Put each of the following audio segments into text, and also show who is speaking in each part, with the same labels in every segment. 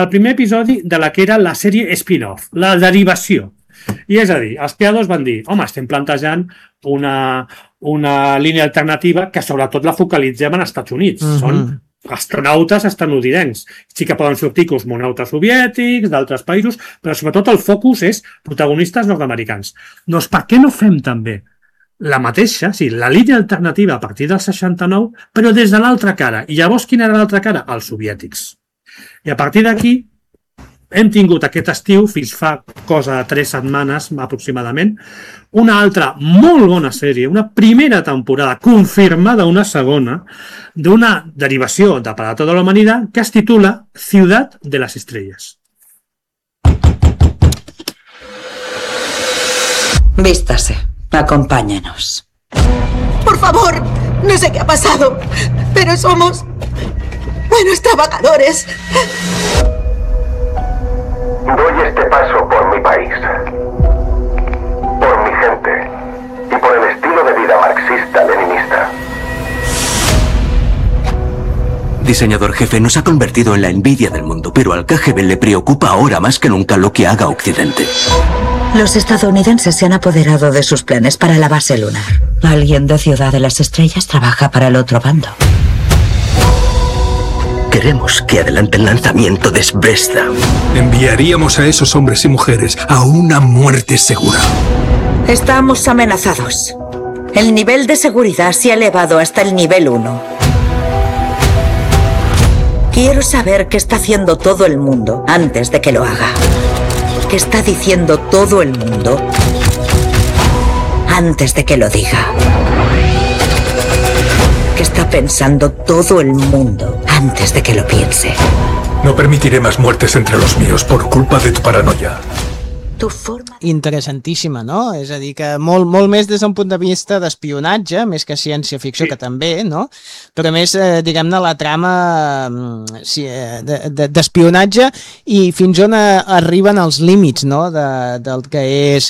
Speaker 1: el primer episodi de la que era la sèrie spin-off, la derivació. I és a dir, els creadors van dir, home, estem plantejant una línia alternativa que sobretot la focalitzem als Estats Units. Són astronautes estatunidencs. Sí que poden sortir cosmonautes soviètics, d'altres països, però sobretot el focus és protagonistes nord-americans. Doncs per què no fem també la mateixa, sí, la línia alternativa a partir del 69, però des de l'altra cara. I llavors, quina era l'altra cara? Els soviètics. I a partir d'aquí hem tingut aquest estiu, fins fa cosa de 3 setmanes aproximadament, una altra molt bona sèrie, una primera temporada confirmada, una segona, d'una derivació de Para toda la humanidad que es titula Ciudad de las Estrellas.
Speaker 2: Vístase, acompáñenos.
Speaker 3: Por favor, no sé qué ha pasado, pero somos buenos trabajadores.
Speaker 4: Doy este paso por mi país, por mi gente y por el estilo de vida marxista-leninista.
Speaker 5: Diseñador jefe, nos ha convertido en la envidia del mundo, pero al KGB le preocupa ahora más que nunca lo que haga Occidente.
Speaker 2: Los estadounidenses se han apoderado de sus planes para la base lunar. Alguien de Ciudad de las Estrellas trabaja para el otro bando.
Speaker 5: Queremos que adelanten el lanzamiento de Zvezda.
Speaker 6: Enviaríamos a esos hombres y mujeres a una muerte segura.
Speaker 2: Estamos amenazados. El nivel de seguridad se ha elevado hasta el nivel 1. Quiero saber qué está haciendo todo el mundo antes de que lo haga. ¿Qué está diciendo todo el mundo antes de que lo diga? ¿Qué está pensando todo el mundo antes de que lo piense?
Speaker 6: No permitiré más muertes entre los míos por culpa de tu paranoia.
Speaker 7: Interessantíssima, no? És a dir, que molt més des d'un punt de vista d'espionatge, més que ciència-ficció, que també, no? Però més, diguem-ne, la trama d'espionatge i fins on arriben els límits, no? Del que és,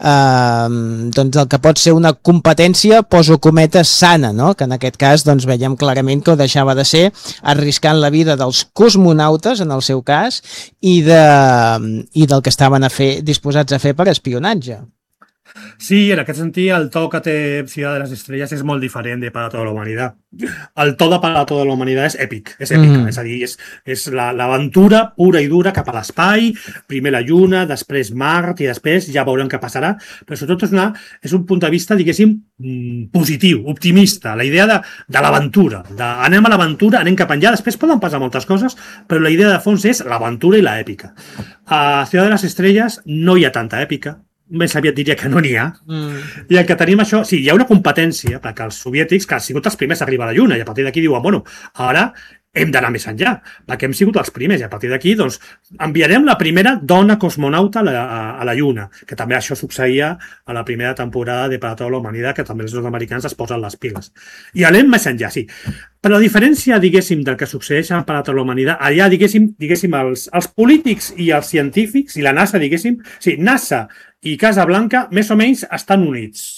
Speaker 7: doncs, el que pot ser una competència, poso cometes, sana, no? Que en aquest cas, doncs, veiem clarament que ho deixava de ser, arriscant la vida dels cosmonautes, en el seu cas, i del que estaven disposats a fer per espionatge.
Speaker 1: Sí, en aquest sentit, el to que té Ciudad de las Estrellas és molt diferent de Para toda la humanidad. El to de Para toda la humanidad és èpic, és èpica, és a dir, és l'aventura pura i dura cap a l'espai, primer la Lluna, després Mart i després ja veurem què passarà, però sobretot és un punt de vista, diguéssim, positiu, optimista, la idea de l'aventura, anem a l'aventura, anem cap enllà, després poden passar moltes coses, però la idea de fons és l'aventura i l'èpica. A Ciudad de las Estrellas no hi ha tanta èpica, més aviat diria que no n'hi ha. I el que tenim això, sí, hi ha una competència, perquè els soviètics, que han sigut els primers a arribar a la Lluna, i a partir d'aquí diuen, bueno, ara hem d'anar més enllà, perquè hem sigut els primers, i a partir d'aquí, doncs, enviarem la primera dona cosmonauta a la Lluna, que també això succeïa a la primera temporada de Para toda la humanidad, que també els nord-americans es posen les piles. I anem més enllà, sí. Però a diferència, diguéssim, del que succeeix a Para toda la humanidad, allà, diguéssim, els polítics i els científics, i la NASA, diguéssim, sí, NASA i Casa Blanca, més o menys, estan units.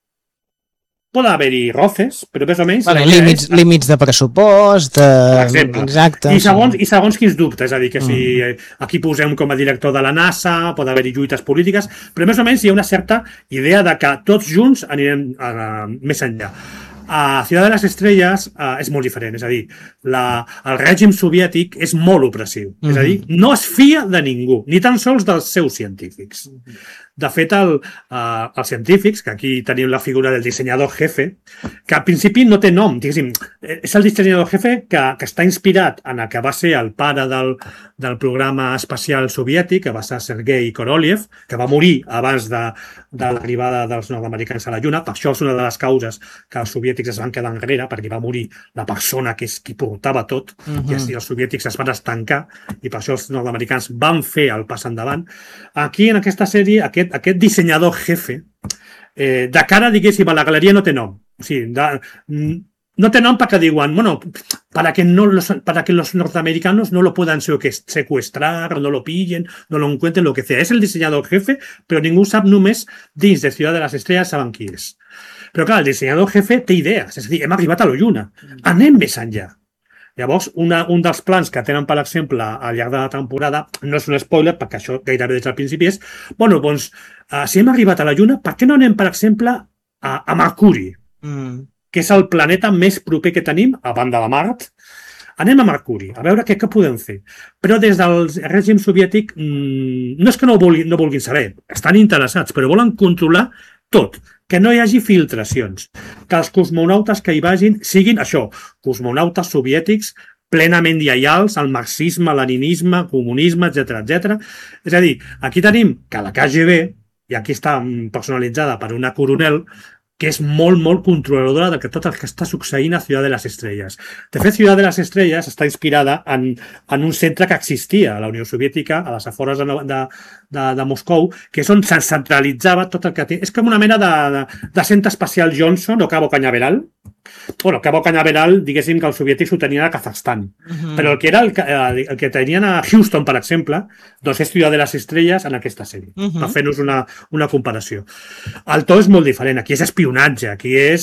Speaker 1: Poden haver-hi roces, però més o menys...
Speaker 7: Límits de pressupost...
Speaker 1: Per exemple.
Speaker 7: Exacte.
Speaker 1: I segons quins dubtes, és a dir, que si aquí posem com a director de la NASA, pot haver-hi lluites polítiques, però més o menys hi ha una certa idea de que tots junts anirem més enllà. A Ciudad de las Estrellas és molt diferent, és a dir, el règim soviètic és molt opressiu, és a dir, no es fia de ningú, ni tan sols dels seus científics. De fet, els científics, que aquí tenim la figura del dissenyador jefe, que al principi no té nom, diguéssim, és el dissenyador jefe que està inspirat en el que va ser el pare del programa espacial soviètic, que va ser Sergei Korolev, que va morir abans de l'arribada dels nord-americans a la Lluna. Per això és una de les causes que els soviètics es van quedar enrere, perquè va morir la persona que és qui portava tot, i així els soviètics es van estancar, i per això els nord-americans van fer el pas endavant. Aquí, en aquesta sèrie, aquest dissenyador jefe, de cara, diguéssim, a la galeria no té nom. O sigui, no té nom perquè diuen, bueno, para que los norteamericanos no lo puedan secuestrar, no lo pillen, no lo encuentren, lo que sea. És el dissenyador jefe, però ningú sap, només dins de Ciudad de las Estrellas saben qui és. Però clar, el dissenyador jefe té idees, és a dir, hem arribat a la Lluna, anem més enllà. Llavors, un dels plans que tenen, per exemple, al llarg de la temporada, no és un spoiler, perquè això gairebé des del principi és, bueno, doncs, si hem arribat a la Lluna, per què no anem, per exemple, a Mercuri, que és el planeta més proper que tenim, a banda de Mart? Anem a Mercuri, a veure què podem fer. Però des del règim soviètic no és que no vulguin saber, estan interessats, però volen controlar tot, que no hi hagi filtracions, que els cosmonautes que hi vagin siguin això, cosmonautes soviètics plenament lleials al marxisme, leninisme, comunisme, etc. És a dir, aquí tenim que la KGB, i aquí està personalitzada per una coronel, que és molt controladora de tot el que està succeint a Ciudad de las Estrellas. De fet, Ciudad de las Estrellas està inspirada en un centre que existia a la Unió Soviètica, a les afores de Moscou, que és on se centralitzava tot el que té. És com una mena de centre espacial Johnson o Cabo Cañaveral. Bueno, Cabo Cañaveral, diguéssim que els soviètics ho tenien a Kazakhstan. Però el que era el que tenien a Houston, per exemple, doncs és Ciudad de las Estrellas en aquesta sèrie, per fer-nos una comparació. El to és molt diferent. Aquí és espionatge, aquí és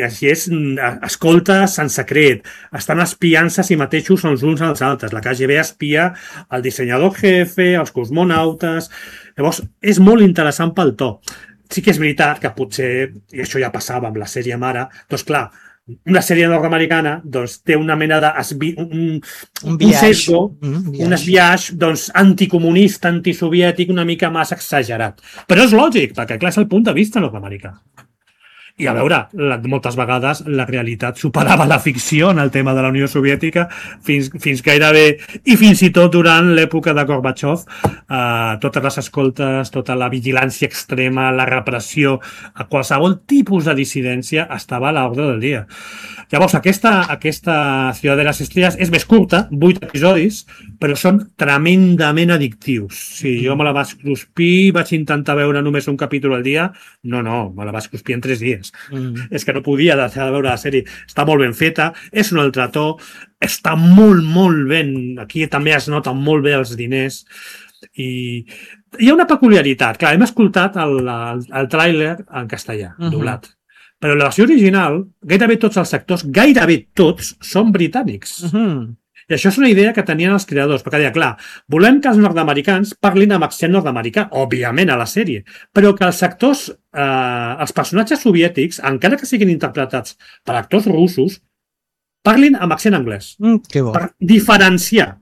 Speaker 1: escoltes en secret, estan espiant-se a si mateixos els uns als altres. La KGB espia el dissenyador jefe, els cosmonautes. Llavors, és molt interessant pel to. Sí que és veritat que potser, i això ja passava amb la sèrie mare, doncs clar, una sèrie nord-americana doncs, té una mena de... un sesgo, un esbiaix doncs, anticomunista, antisoviètic, una mica massa exagerat. Però és lògic, perquè clar, és el punt de vista nord-americà. I a veure, moltes vegades la realitat superava la ficció en el tema de la Unió Soviètica fins gairebé, i fins i tot durant l'època de Gorbachev, totes les escoltes, tota la vigilància extrema, la repressió, a qualsevol tipus de dissidència estava a l'ordre del dia. Llavors, aquesta Ciudad de las Estrellas és més curta, 8 episodis, però són tremendament addictius. Si jo me la vaig cruspir, vaig intentar veure només un capítol al dia, no, me la vaig cruspir en 3 dies. És que no podia deixar de veure la sèrie. Està molt ben feta, és un altre to, està molt ben... Aquí també es noten molt bé els diners. I hi ha una peculiaritat. Clar, hem escoltat el tràiler en castellà, doblat. Però la versió original, gairebé tots els actors, gairebé tots, són britànics. I això és una idea que tenien els creadors, perquè deia, clar, volem que els nord-americans parlin amb accent nord-americà, òbviament a la sèrie, però que els actors, els personatges soviètics, encara que siguin interpretats per actors russos, parlin amb accent anglès.
Speaker 7: Que bo.
Speaker 1: Per diferenciar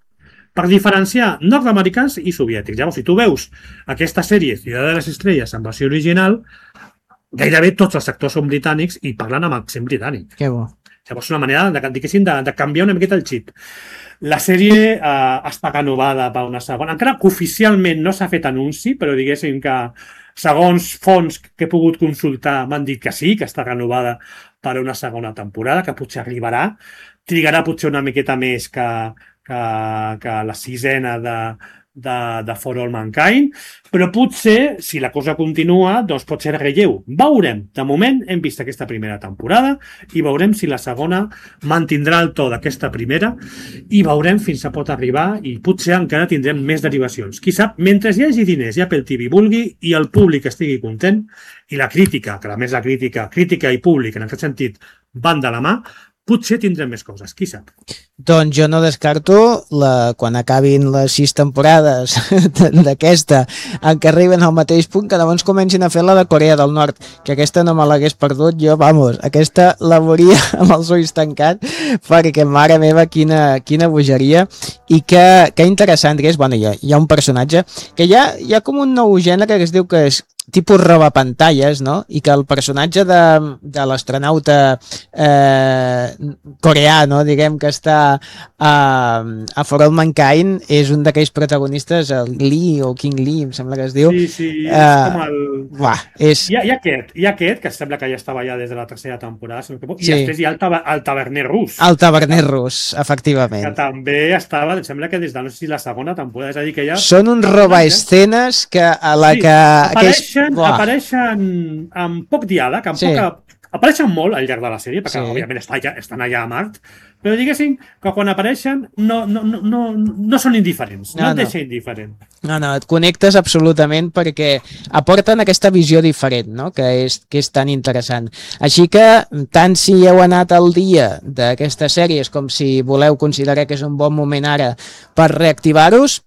Speaker 1: nord-americans i soviètics. Llavors, si tu veus aquesta sèrie, Ciudad de las Estrellas, en versió original, gairebé tots els actors són britànics i parlen amb accent britànic.
Speaker 7: Que bo.
Speaker 1: Llavors, una manera de canviar una miqueta el xip. La sèrie està renovada per una segona. Encara que oficialment no s'ha fet anunci, però diguéssim que segons fonts que he pogut consultar m'han dit que sí, que està renovada per una segona temporada, que potser arribarà. Trigarà potser una miqueta més que la sisena de For All Mankind, però potser, si la cosa continua, doncs pot ser relleu. Veurem. De moment hem vist aquesta primera temporada i veurem si la segona mantindrà el to d'aquesta primera i veurem fins a pot arribar i potser encara tindrem més derivacions. Qui sap, mentre hi hagi diners i Apple TV vulgui i el públic estigui content i la crítica, que a més la crítica i públic en aquest sentit van de la mà, potser tindrem més coses, qui sap.
Speaker 7: Doncs jo no descarto quan acabin les 6 temporades d'aquesta en què arriben al mateix punt, que llavors comencin a fer la de Corea del Nord, que aquesta no me l'hagués perdut jo, aquesta la veuria amb els ulls tancats, perquè mare meva, quina bogeria, i que interessant que és. Bueno, hi ha un personatge que hi ha com un nou gènere que es diu que és tipus robapantalles, no? I que el personatge de l'astronauta coreà, no? Diguem que està a For All Mankind, és un d'aquells protagonistes, el Lee o King Lee, em sembla que es diu.
Speaker 1: Sí, és com el... Hi ha aquest, que sembla que ja estava ja des de la tercera temporada, i després hi ha el taverner rus.
Speaker 7: El taverner rus, efectivament.
Speaker 1: Que també estava, em sembla que des de no sé si la segona temporada, és a dir, que ja...
Speaker 7: Són uns robaescenes que a la que...
Speaker 1: Apareixen amb poc diàleg, amb Apareixen molt al llarg de la sèrie, perquè
Speaker 7: Sí.
Speaker 1: òbviament estan allà a Mart, però diguéssim que quan apareixen no són indiferents, no et deixa indiferent.
Speaker 7: No, et connectes absolutament perquè aporten aquesta visió diferent, no? que és tan interessant. Així que, tant si heu anat al dia d'aquestes sèries com si voleu considerar que és un bon moment ara per reactivar-us,